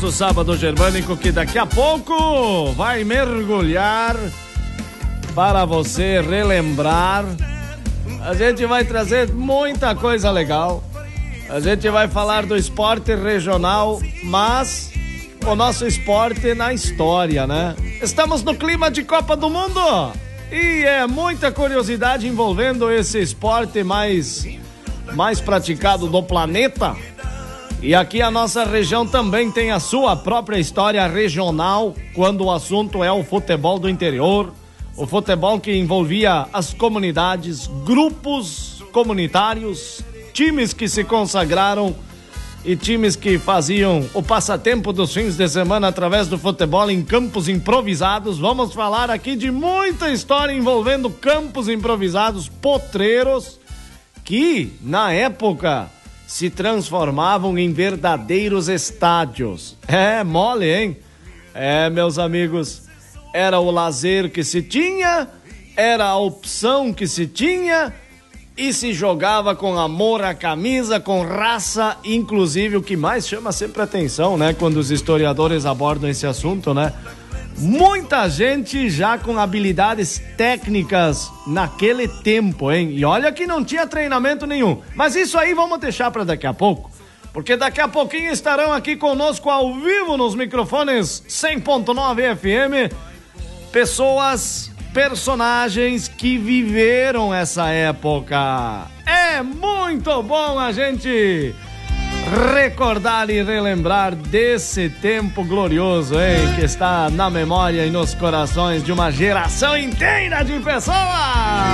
O Sábado Germânico, que daqui a pouco vai mergulhar para você relembrar. A gente vai trazer muita coisa legal. A gente vai falar do esporte regional, mas o nosso esporte na história, né? Estamos no clima de Copa do Mundo e é muita curiosidade envolvendo esse esporte mais praticado do planeta. E aqui a nossa região também tem a sua própria história regional quando o assunto é o futebol do interior, o futebol que envolvia as comunidades, grupos comunitários, times que se consagraram e times que faziam o passatempo dos fins de semana através do futebol em campos improvisados. Vamos falar aqui de muita história envolvendo campos improvisados, potreiros, que na época se transformavam em verdadeiros estádios. É mole, hein? É, meus amigos, era o lazer que se tinha, era a opção que se tinha e se jogava com amor à camisa, com raça, inclusive o que mais chama sempre atenção, né? Quando os historiadores abordam esse assunto, né? Muita gente já com habilidades técnicas naquele tempo, hein? E olha que não tinha treinamento nenhum. Mas isso aí vamos deixar para daqui a pouco, porque daqui a pouquinho estarão aqui conosco ao vivo nos microfones 100.9 FM pessoas, personagens que viveram essa época. É muito bom a gente recordar e relembrar desse tempo glorioso, hein? Que está na memória e nos corações de uma geração inteira de pessoas.